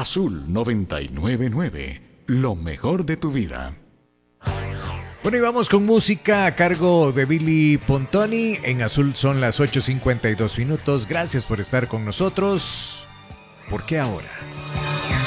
Azul 999, lo mejor de tu vida. Bueno, y vamos con música a cargo de Billy Pontoni. En Azul son las 8:52 minutos. Gracias por estar con nosotros. ¿Por qué ahora?